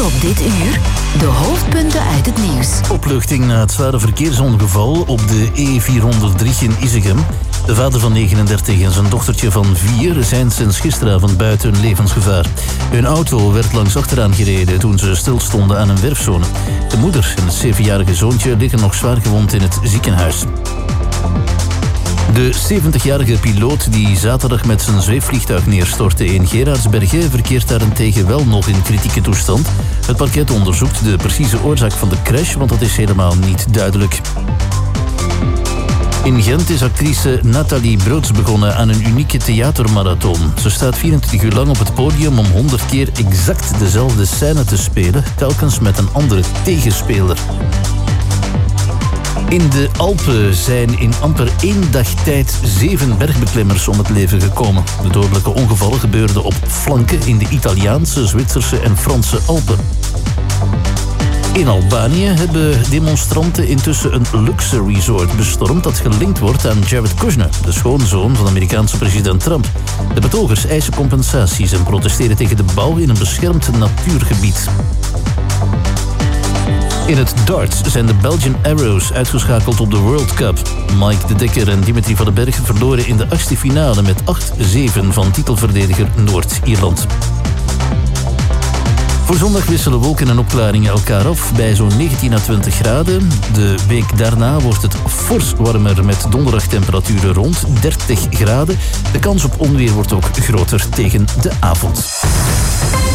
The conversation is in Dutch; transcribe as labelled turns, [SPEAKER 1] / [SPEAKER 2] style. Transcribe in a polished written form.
[SPEAKER 1] Op dit uur de hoofdpunten uit het nieuws.
[SPEAKER 2] Opluchting na het zware verkeersongeval op de E403 in Isegem. De vader van 39 en zijn dochtertje van 4 zijn sinds gisteravond buiten levensgevaar. Hun auto werd langs achteraan gereden toen ze stilstonden aan een werfzone. De moeder en het 7-jarige zoontje liggen nog zwaar gewond in het ziekenhuis. De 70-jarige piloot die zaterdag met zijn zweefvliegtuig neerstortte in Gerardsbergen verkeert daarentegen wel nog in kritieke toestand. Het parket onderzoekt de precieze oorzaak van de crash, want dat is helemaal niet duidelijk. In Gent is actrice Nathalie Broods begonnen aan een unieke theatermarathon. Ze staat 24 uur lang op het podium om 100 keer exact dezelfde scène te spelen, telkens met een andere tegenspeler. In de Alpen zijn in amper 1 dag tijd 7 bergbeklimmers om het leven gekomen. De dodelijke ongevallen gebeurden op flanken in de Italiaanse, Zwitserse en Franse Alpen. In Albanië hebben demonstranten intussen een luxe resort bestormd dat gelinkt wordt aan Jared Kushner, de schoonzoon van de Amerikaanse president Trump. De betogers eisen compensaties en protesteren tegen de bouw in een beschermd natuurgebied. In het darts zijn de Belgian Arrows uitgeschakeld op de World Cup. Mike de Dekker en Dimitri van den Berg verloren in de 8e finale met 8-7 van titelverdediger Noord-Ierland. Voor zondag wisselen wolken en opklaringen elkaar af bij zo'n 19 à 20 graden. De week daarna wordt het fors warmer met donderdagtemperaturen rond 30 graden. De kans op onweer wordt ook groter tegen de avond.